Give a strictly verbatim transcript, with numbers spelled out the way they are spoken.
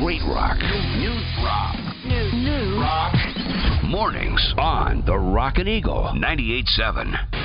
great rock. News drop. News. News. Rock. Mornings on the Rockin' Eagle ninety-eight point seven.